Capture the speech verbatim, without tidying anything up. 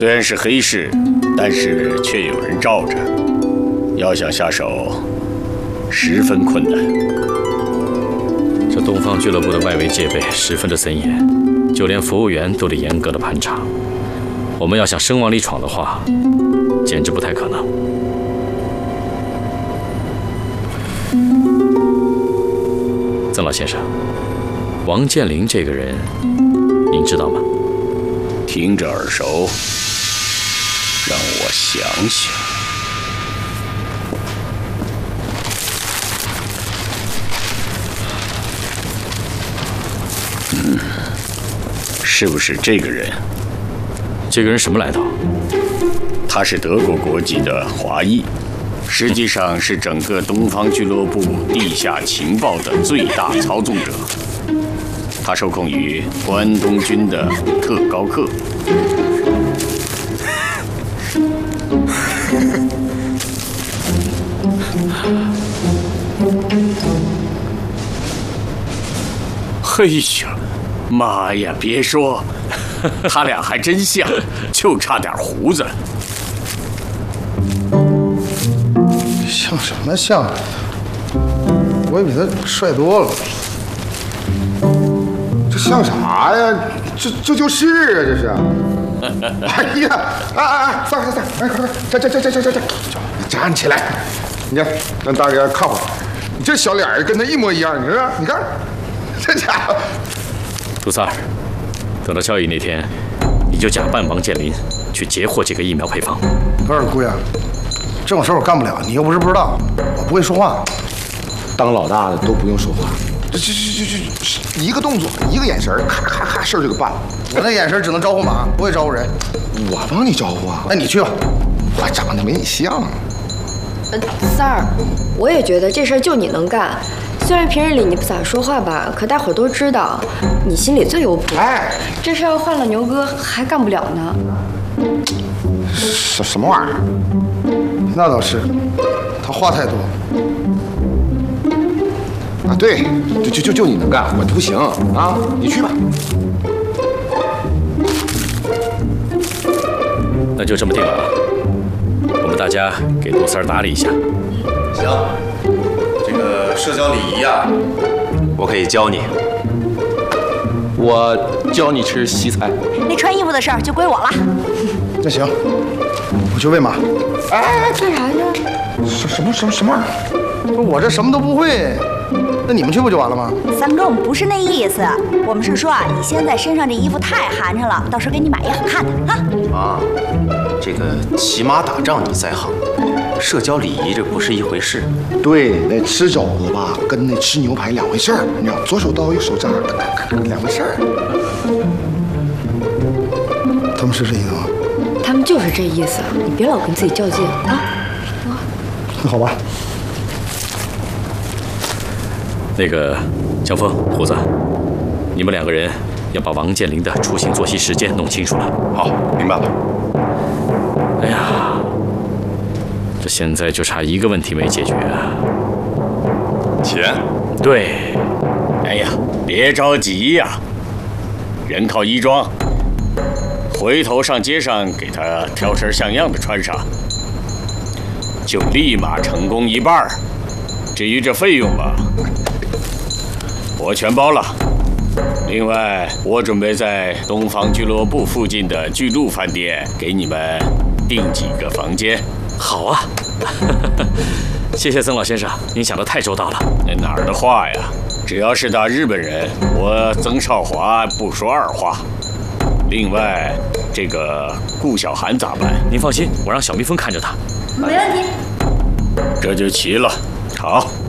虽然是黑市，但是却有人罩着，要想下手，十分困难。 这东方俱乐部的外围戒备十分的森严，就连服务员都得严格的盘查。我们要想声往里闯的话，简直不太可能。曾老先生，王健林这个人，您知道吗？ 听着耳熟，让我想想。嗯，是不是这个人？ 这个人什么来头？ 他是德国国籍的华裔，实际上是整个东方俱乐部地下情报的最大操纵者。他受控于关东军的特高课。嘿呀，妈呀！别说，他俩还真像，就差点胡子。 像什么像？我也比他帅多了。这像啥呀？这这就是啊，这是。哎呀，哎哎哎，散散散，哎，快快，站站站站站站站，站起来！你看，让大家看会儿，你这小脸儿跟他一模一样，你说？你看，这家伙。 杜三儿，等到交易那天，你就假扮王健林去截获这个疫苗配方。 不是姑爷，这种事我干不了，你又不是不知道，我不会说话。 当老大的都不用说话。 这这这这这一个动作，一个眼神，咔咔咔，事儿就给办了。我那眼神只能招呼马，不会招呼人。 我帮你招呼啊？ 那你去吧，我长得没你像。 呃，三儿，我也觉得这事儿就你能干。虽然平日里你不咋说话吧，可大伙都知道你心里最有谱。 哎， 这事要换了牛哥还干不了呢。 什什么玩意儿？那倒是，他话太多。 啊，对，就就就就你能干，我不行啊！你去吧。 那就这么定了啊！我们大家给杜三儿打理一下。 行，这个社交礼仪啊，我可以教你。 我教你吃西餐。 那穿衣服的事儿就归我了。 那行，我去喂马。 哎，干啥去？ 什什么什么什么玩意儿？不是我这什么都不会。那你们去不就完了吗？ 三哥，我们不是那意思，我们是说啊，你现在身上这衣服太寒碜了，到时候给你买一好看的啊。 啊，这个骑马打仗你在行，社交礼仪这不是一回事。 对，那吃肘子吧，跟那吃牛排两回事儿，你知道，左手刀右手扎，两回事儿。他们是这意思吗？ 他们就是这意思，你别老跟自己较劲啊。 那好吧。 那个江峰、胡子，你们两个人要把王健林的出行作息时间弄清楚了。 好，明白了。 哎呀，这现在就差一个问题没解决啊。 钱？ 对。 哎呀，别着急呀，人靠衣装，回头上街上给他挑身像样的穿上，就立马成功一半。至于这费用吧，我全包了。另外，我准备在东方俱乐部附近的巨鹿饭店给你们订几个房间。 好啊，谢谢曾老先生，您想得太周到了。 哪儿的话呀？只要是打日本人，我曾少华不说二话。另外，这个顾小涵咋办？ 您放心，我让小蜜蜂看着他。 没问题。 这就齐了。好。